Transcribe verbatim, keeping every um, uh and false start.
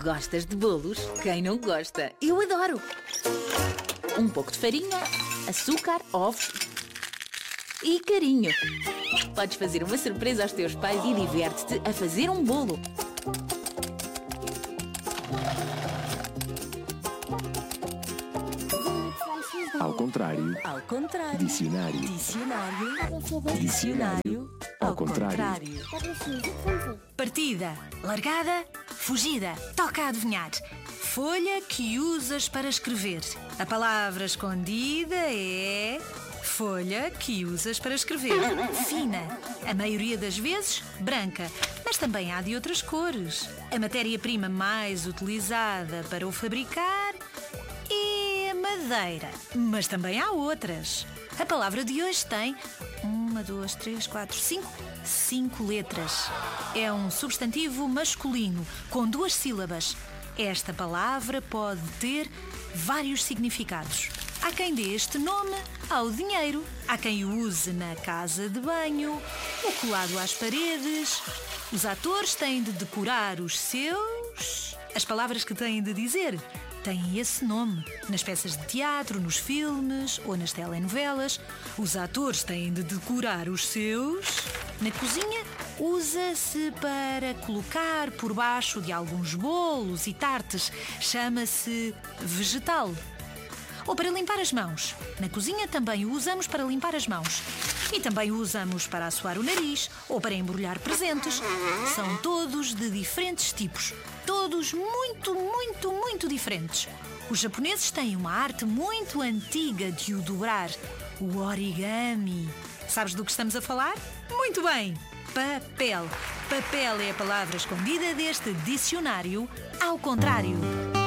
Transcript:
Gostas de bolos? Quem não gosta? Eu adoro! Um pouco de farinha, açúcar, ovos e carinho. Podes fazer uma surpresa aos teus pais e diverte-te a fazer um bolo. Ao contrário. Ao contrário. Dicionário. Dicionário. Dicionário. Ao contrário. Partida, largada, fugida. Toca a adivinhar. Folha que usas para escrever. A palavra escondida é... folha que usas para escrever. Fina. A maioria das vezes, branca. Mas também há de outras cores. A matéria-prima mais utilizada para o fabricar é a madeira. Mas também há outras. A palavra de hoje tem uma, duas, três, quatro, cinco, cinco letras. É um substantivo masculino com duas sílabas. Esta palavra pode ter vários significados. Há quem dê este nome ao dinheiro, há quem o use na casa de banho, ou colado às paredes. Os atores têm de decorar os seus... As palavras que têm de dizer têm esse nome. Nas peças de teatro, nos filmes ou nas telenovelas, os atores têm de decorar os seus... Na cozinha, usa-se para colocar por baixo de alguns bolos e tartes. Chama-se vegetal. Ou para limpar as mãos. Na cozinha também o usamos para limpar as mãos. E também o usamos para assoar o nariz ou para embrulhar presentes. São todos de diferentes tipos. Todos muito, muito, muito diferentes. Os japoneses têm uma arte muito antiga de o dobrar. O origami. Sabes do que estamos a falar? Muito bem! Papel. Papel é a palavra escondida deste dicionário ao contrário.